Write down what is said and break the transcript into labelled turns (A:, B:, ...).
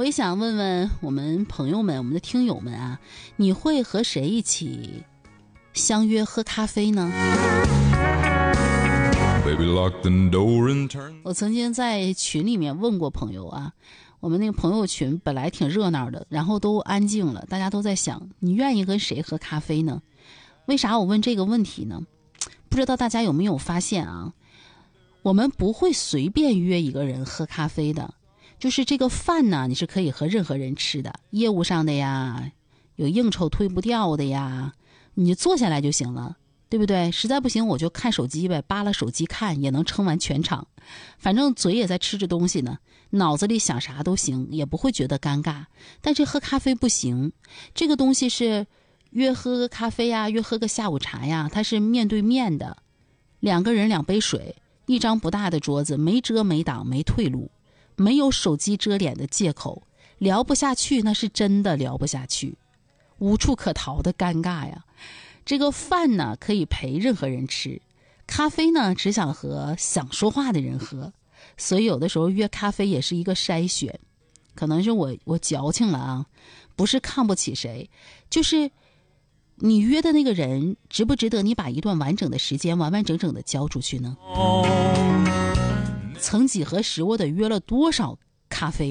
A: 我也想问问我们朋友们，我们的听友们啊，你会和谁一起相约喝咖啡呢？我曾经在群里面问过朋友啊，我们那个朋友群本来挺热闹的，然后都安静了，大家都在想你愿意跟谁喝咖啡呢？为啥我问这个问题呢？不知道大家有没有发现啊，我们不会随便约一个人喝咖啡的。就是这个饭呢，你是可以和任何人吃的，业务上的呀，有应酬推不掉的呀，你就坐下来就行了，对不对？实在不行我就看手机呗，扒拉手机看也能撑完全场，反正嘴也在吃着东西呢，脑子里想啥都行，也不会觉得尴尬。但是喝咖啡不行，这个东西是约喝个咖啡呀，约喝个下午茶呀，它是面对面的，两个人两杯水，一张不大的桌子，没遮没挡没退路，没有手机遮脸的借口，聊不下去那是真的聊不下去，无处可逃的尴尬呀。这个饭呢可以陪任何人吃，咖啡呢只想和想说话的人喝，所以有的时候约咖啡也是一个筛选。可能是我矫情了啊，不是看不起谁，就是你约的那个人值不值得你把一段完整的时间完完整整的交出去呢？曾几何时我得约了多少咖啡